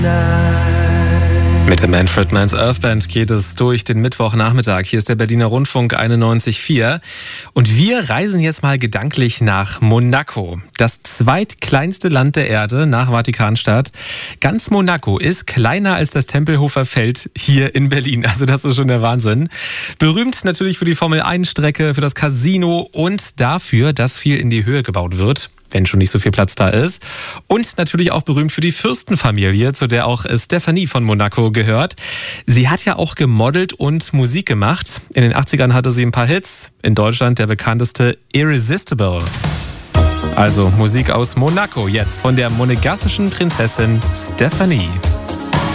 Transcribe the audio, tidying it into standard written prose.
Mit der Manfred Mann's Earth Band geht es durch den Mittwochnachmittag. Hier ist der Berliner Rundfunk 91.4. Und wir reisen jetzt mal gedanklich nach Monaco. Das zweitkleinste Land der Erde nach Vatikanstadt. Ganz Monaco ist kleiner als das Tempelhofer Feld hier in Berlin. Also das ist schon der Wahnsinn. Berühmt natürlich für die Formel-1-Strecke, für das Casino und dafür, dass viel in die Höhe gebaut wird, wenn schon nicht so viel Platz da ist. Und natürlich auch berühmt für die Fürstenfamilie, zu der auch Stephanie von Monaco gehört. Sie hat ja auch gemodelt und Musik gemacht. In den 80ern hatte sie ein paar Hits. In Deutschland der bekannteste Irresistible. Also Musik aus Monaco jetzt von der monegassischen Prinzessin Stephanie.